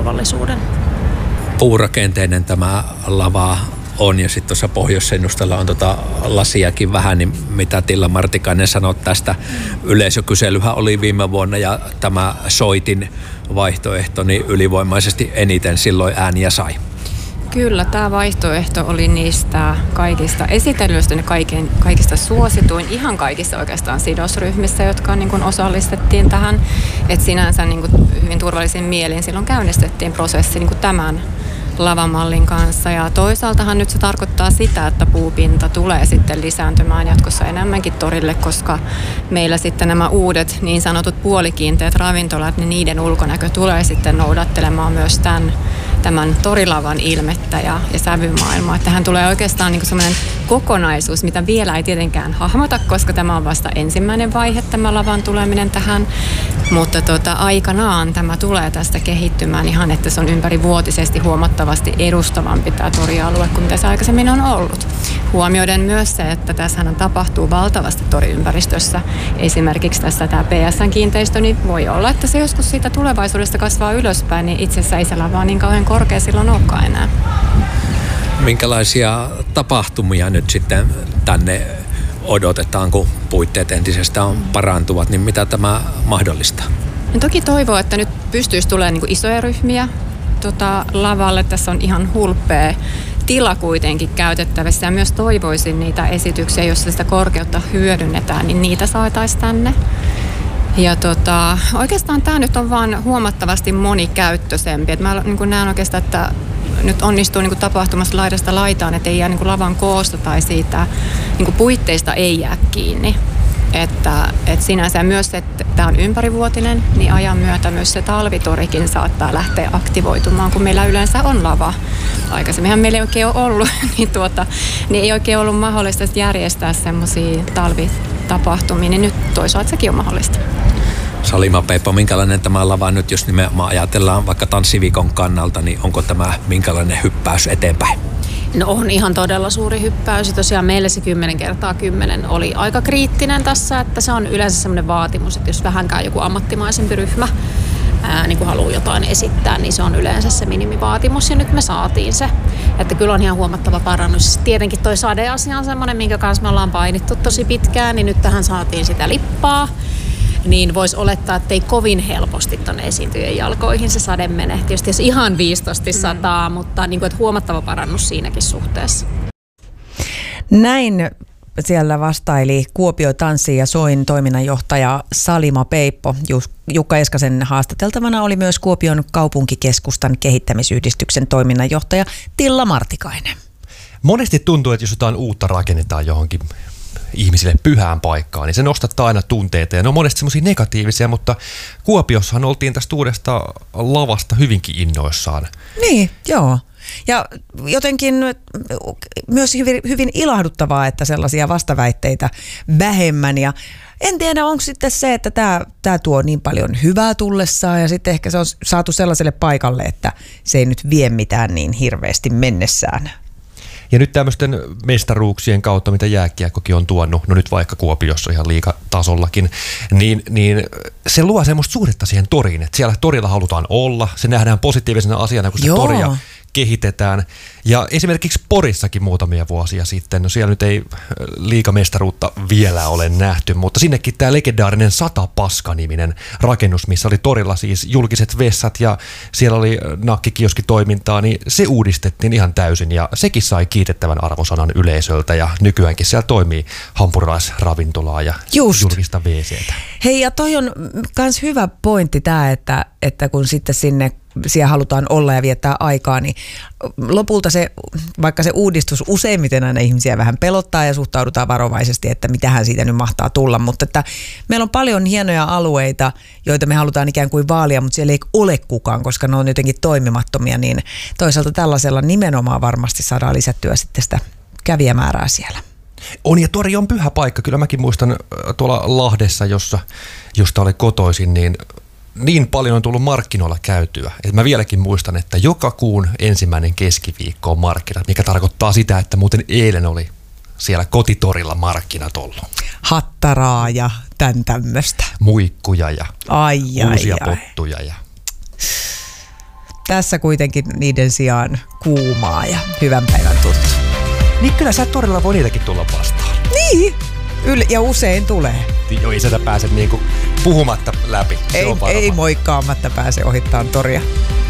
turvallisuuden. Puurakenteinen tämä lava on, ja sitten tuossa pohjoissennustalla on lasiakin vähän, niin mitä Tilla Martikainen sanoi tästä? Yleisökyselyhän oli viime vuonna, ja tämä soitin vaihtoehto niin ylivoimaisesti eniten silloin ääniä sai. Kyllä, tämä vaihtoehto oli niistä kaikista esitellyistä kaikista suosituin, ihan kaikissa oikeastaan sidosryhmissä, jotka niin kuin osallistettiin tähän. Että sinänsä niin kuin hyvin turvallisin mielin silloin käynnistettiin prosessi niin kuin tämän lavamallin kanssa. Ja toisaaltahan nyt se tarkoittaa sitä, että puupinta tulee sitten lisääntymään jatkossa enemmänkin torille, koska meillä sitten nämä uudet niin sanotut puolikiinteät ravintolat, niin niiden ulkonäkö tulee sitten noudattelemaan myös tämän torilavan ilmettä ja sävymaailmaa. Tähän tulee oikeastaan niin semmoinen kokonaisuus, mitä vielä ei tietenkään hahmota, koska tämä on vasta ensimmäinen vaihe, tämä lavan tuleminen tähän. Mutta aikanaan tämä tulee tästä kehittymään ihan, että se on ympärivuotisesti huomattavasti edustavampi tämä torialue kuin mitä se aikaisemmin on ollut. Huomioiden myös se, että tässähän tapahtuu valtavasti toriympäristössä. Esimerkiksi tässä tämä PSN-kiinteistö, niin voi olla, että se joskus siitä tulevaisuudesta kasvaa ylöspäin, niin itse asiassa ei se lava niin kauhean korkea silloin olekaan enää. Minkälaisia tapahtumia nyt sitten tänne odotetaan, kun puitteet entisestään parantuvat, niin mitä tämä mahdollistaa? No toki toivoo, että nyt pystyisi tulemaan niin isoja ryhmiä lavalle. Tässä on ihan hulppea tila kuitenkin käytettävissä, ja myös toivoisin niitä esityksiä, joissa sitä korkeutta hyödynnetään, niin niitä saataisiin tänne. Ja oikeastaan tämä nyt on vaan huomattavasti monikäyttöisempi. Mä niin näen oikeastaan, että nyt onnistuu niin tapahtumassa laidasta laitaan, että ei jää niin lavan koosta tai siitä niin puitteista ei jää kiinni. Että sinänsä myös se, että tämä on ympärivuotinen, niin ajan myötä myös se talvitorikin saattaa lähteä aktivoitumaan, kun meillä yleensä on lava. Aikaisemminhan meillä ei oikein ole ollut, niin ei oikein ollut mahdollista järjestää semmoisia talvitapahtumia, niin nyt toisaalta sekin on mahdollista. Salima Peippo, minkälainen tämä lava nyt, jos nimenomaan ajatellaan vaikka tanssiviikon kannalta, niin onko tämä minkälainen hyppäys eteenpäin? No on ihan todella suuri hyppäys. Ja tosiaan meille se 10x10 oli aika kriittinen tässä, että se on yleensä sellainen vaatimus, että jos vähänkään joku ammattimaisempi ryhmä niin kun haluaa jotain esittää, niin se on yleensä se minimivaatimus, ja nyt me saatiin se. Että kyllä on ihan huomattava parannus. Tietenkin toi sadeasia on semmoinen, minkä kanssa me ollaan painittu tosi pitkään, niin nyt tähän saatiin sitä lippaa. Niin voisi olettaa, että ei kovin helposti tuonne esiintyjien jalkoihin se sade mene. Tietysti jos ihan 15 sataa, mutta niin kuin, että huomattava parannus siinäkin suhteessa. Näin siellä vastaili Kuopio Tanssi ja Soin toiminnanjohtaja Salima Peippo. Jukka Eskasen haastateltavana oli myös Kuopion kaupunkikeskustan kehittämisyhdistyksen toiminnanjohtaja Tilla Martikainen. Monesti tuntuu, että jos jotain uutta rakennetaan johonkin ihmisille pyhään paikkaan, niin se nostattaa aina tunteita, ja ne on monesti semmoisia negatiivisia, mutta Kuopiossahan oltiin tästä uudesta lavasta hyvinkin innoissaan. Niin, joo. Ja jotenkin myös hyvin ilahduttavaa, että sellaisia vastaväitteitä vähemmän, ja en tiedä, onko sitten se, että tämä tuo niin paljon hyvää tullessaan, ja sitten ehkä se on saatu sellaiselle paikalle, että se ei nyt vie mitään niin hirveästi mennessään. Ja nyt tämmöisten mestaruuksien kautta, mitä jääkiekkokin on tuonut, no nyt vaikka Kuopiossa ihan liigatasollakin, niin se luo semmoista suhdetta siihen toriin, että siellä torilla halutaan olla, se nähdään positiivisena asiana, kun se toria kehitetään. Ja esimerkiksi Porissakin muutamia vuosia sitten, no siellä nyt ei liigamestaruutta vielä ole nähty, mutta sinnekin tämä legendaarinen 100 Paska-niminen rakennus, missä oli torilla siis julkiset vessat ja siellä oli nakkikioskitoimintaa, niin se uudistettiin ihan täysin ja sekin sai kiitettävän arvosanan yleisöltä ja nykyäänkin siellä toimii hampurilaisravintolaa ja julkista WC:tä. Hei, ja toi on myös hyvä pointti tämä, että kun sitten siellä halutaan olla ja viettää aikaa, niin lopulta vaikka se uudistus useimmiten aina ihmisiä vähän pelottaa ja suhtaudutaan varovaisesti, että mitähän siitä nyt mahtaa tulla, mutta että meillä on paljon hienoja alueita, joita me halutaan ikään kuin vaalia, mutta siellä ei ole kukaan, koska ne on jotenkin toimimattomia, niin toisaalta tällaisella nimenomaan varmasti saadaan lisättyä sitten sitä kävijämäärää siellä. On, ja tori on pyhä paikka. Kyllä mäkin muistan tuolla Lahdessa, josta oli kotoisin, niin paljon on tullut markkinoilla käytyä. Et mä vieläkin muistan, että joka kuun ensimmäinen keskiviikko on markkinat, mikä tarkoittaa sitä, että muuten eilen oli siellä kotitorilla markkinat ollut. Hattaraa ja tän tämmöistä. Muikkuja ja uusia pottuja. Tässä kuitenkin niiden sijaan kuumaa ja hyvän päivän tuttu. Niin kyllä sä torilla voi niitäkin tulla vastaan. Niin, ja usein tulee. Joo, ei sitä pääse niinku puhumatta läpi. Ei moikkaamatta pääse ohittaan toria.